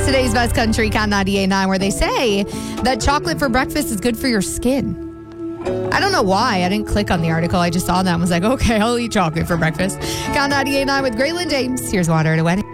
today's Best Country, Count 98.9, where they say that chocolate for breakfast is good for your skin. I don't know why. I didn't click on the article. I just saw that and was like, okay, I'll eat chocolate for breakfast. Count 98.9 with Graylin James. Here's Water at a Wedding.